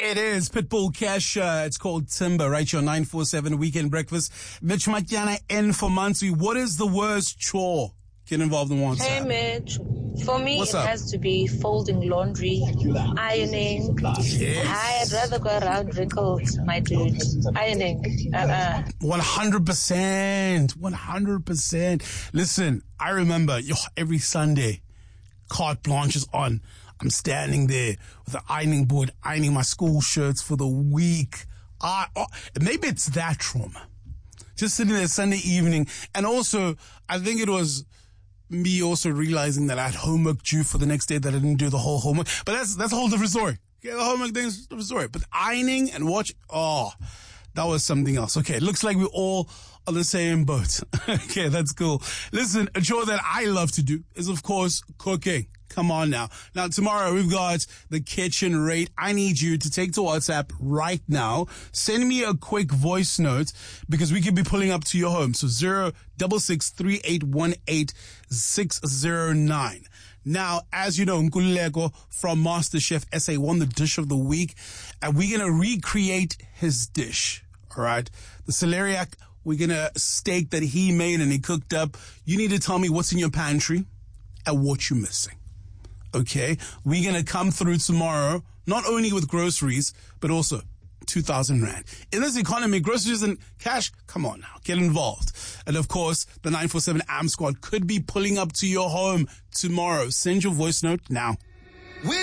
It is Pitbull Cash. It's called Timber, right? Your 947 weekend breakfast. Mitch Matyana in for Mansui. What is the worst chore? Get involved in WhatsApp. Hey, Mitch. For me, What's it up? has to be folding laundry, ironing. Yes. I'd rather go around wrinkled, my dude. Ironing. 100%. 100%. Listen, I remember every Sunday, carte blanche is on. I'm standing there with the ironing board, ironing my school shirts for the week. Maybe it's that trauma. Just sitting there Sunday evening. And also, I think it was me also realizing that I had homework due for the next day that I didn't do the whole homework. But that's a whole different story. Okay, the homework thing is a different story. But ironing and that was something else. Okay, looks like we're all on the same boat. Okay, that's cool. Listen, a chore that I love to do is, of course, cooking. Come on now. Now, tomorrow we've got the kitchen raid. I need you to take to WhatsApp right now. Send me a quick voice note because we could be pulling up to your home. So 0663818 Now, as you know, Nkululeko from MasterChef SA won the dish of the week, and we're going to recreate his dish. All right. The celeriac, we're going to steak that he made and he cooked up. You need to tell me what's in your pantry and what you're missing. Okay, we're going to come through tomorrow, not only with groceries, but also 2,000 Rand. In this economy, groceries and cash, come on now, get involved. And of course, the 947 AM squad could be pulling up to your home tomorrow. Send your voice note now.